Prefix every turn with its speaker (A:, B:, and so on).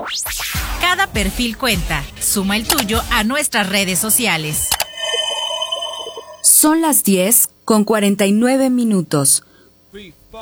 A: Cada perfil cuenta. Suma el tuyo a nuestras redes sociales.
B: Son las 10:49.